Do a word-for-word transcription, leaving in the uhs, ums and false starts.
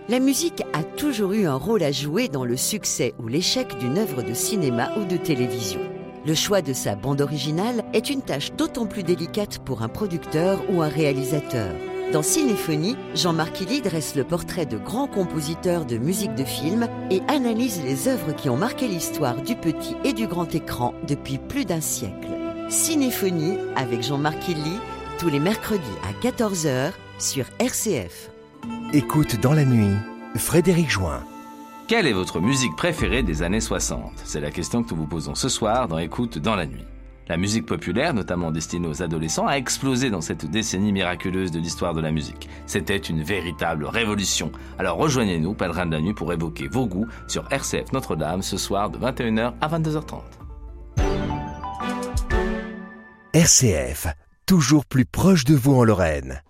La musique a toujours eu un rôle à jouer dans le succès ou l'échec d'une œuvre de cinéma ou de télévision. Le choix de sa bande originale est une tâche d'autant plus délicate pour un producteur ou un réalisateur. Dans Cinéphonie, Jean-Marc Illy dresse le portrait de grands compositeurs de musique de film et analyse les œuvres qui ont marqué l'histoire du petit et du grand écran depuis plus d'un siècle. Cinéphonie avec Jean-Marc Illy, tous les mercredis à quatorze heures sur R C F. Écoute dans la nuit, Frédéric Join. Quelle est votre musique préférée des années soixante ? C'est la question que nous vous posons ce soir dans Écoute dans la nuit. La musique populaire, notamment destinée aux adolescents, a explosé dans cette décennie miraculeuse de l'histoire de la musique. C'était une véritable révolution. Alors rejoignez-nous, pèlerins de la nuit, pour évoquer vos goûts sur R C F Notre-Dame ce soir de vingt et une heures à vingt-deux heures trente. R C F, toujours plus proche de vous en Lorraine.